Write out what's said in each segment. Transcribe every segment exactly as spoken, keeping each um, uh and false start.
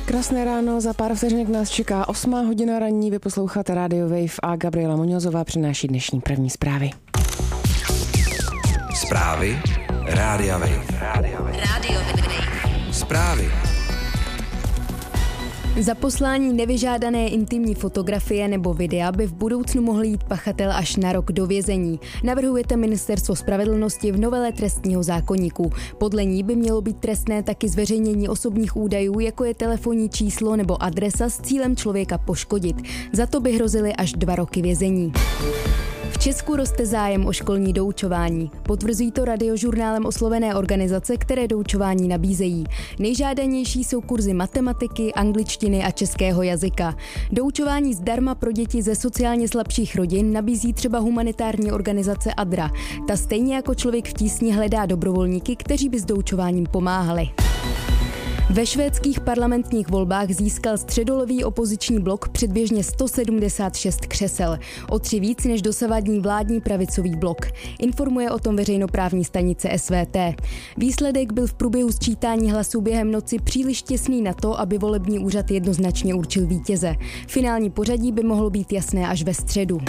Krásné ráno, za pár vteřinek nás čeká osmá hodina ranní, vy posloucháte Radio Wave a Gabriela Muñozová přináší dnešní první zprávy. Zprávy Rádia Wave. Rádio Wave. Rádio Wave. Zprávy. Za poslání nevyžádané intimní fotografie nebo videa by v budoucnu mohl jít pachatel až na rok do vězení. Navrhujete Ministerstvo spravedlnosti v novele trestního zákoníku. Podle ní by mělo být trestné taky zveřejnění osobních údajů, jako je telefonní číslo nebo adresa s cílem člověka poškodit. Za to by hrozily až dva roky vězení. V Česku roste zájem o školní doučování. Potvrzují to radiožurnálem oslovené organizace, které doučování nabízejí. Nejžádanější jsou kurzy matematiky, angličtiny a českého jazyka. Doučování zdarma pro děti ze sociálně slabších rodin nabízí třeba humanitární organizace Adra. Ta stejně jako Člověk v tísni hledá dobrovolníky, kteří by s doučováním pomáhali. Ve švédských parlamentních volbách získal středolevý opoziční blok předběžně sto sedmdesát šest křesel, o tři víc než dosavadní vládní pravicový blok. Informuje o tom veřejnoprávní stanice S V T. Výsledek byl v průběhu sčítání hlasů během noci příliš těsný na to, aby volební úřad jednoznačně určil vítěze. Finální pořadí by mohlo být jasné až ve středu.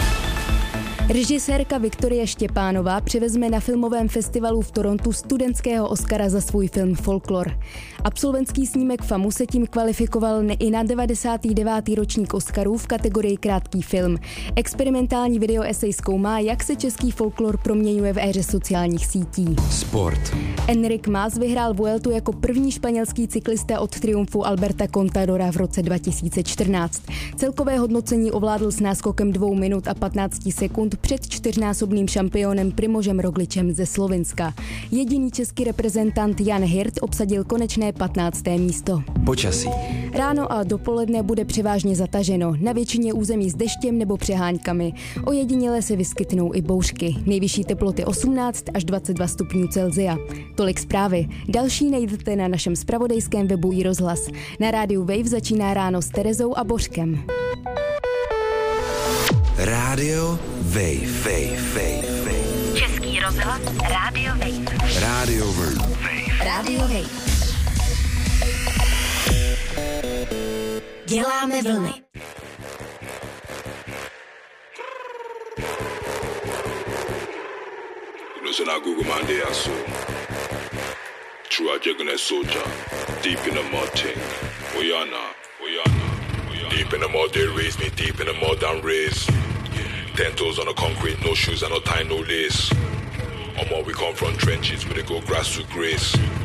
Režisérka Viktorie Štěpánová převezme na filmovém festivalu v Torontu studentského Oscara za svůj film Folklor. Absolventský snímek FAMU se tím kvalifikoval i na devadesátý devátý ročník Oscarů v kategorii krátký film. Experimentální video esej zkoumá, jak se český folklor proměňuje v éře sociálních sítí. Sport. Enric Mas vyhrál Vueltu jako první španělský cyklista od triumfu Alberta Contadora v roce dva tisíce čtrnáct. Celkové hodnocení ovládl s náskokem dvou minut a patnáct sekund před čtyřnásobným šampionem Primožem Rogličem ze Slovinska. Jediný český reprezentant Jan Hirt obsadil konečné patnácté místo. Počasí. Ráno a dopoledne bude převážně zataženo, na většině území s deštěm nebo přeháňkami. Ojediněle se vyskytnou i bouřky. Nejvyšší teploty osmnáct až dvacet dva stupňů Celsia. Tolik zprávy. Další najdete na našem zpravodajském webu iRozhlas. Na rádiu Wave začíná ráno s Terezou a Božkem. Rádio Wave, Wave, Wave, Wave. Český rozhlas, Rádio Wave. Rádio Wave. Rádio Wave. Děláme vlny. Listen, I Google my day, I saw. True, I check on that soldier. Deep in the mud thing. Oyana, Oyana, Oyana. Deep in the mud, they raise me. Deep in the mud, I'm raised. Ten toes on the concrete, no shoes, and no tie, no lace. Omo, we come from trenches where they go grass to grace.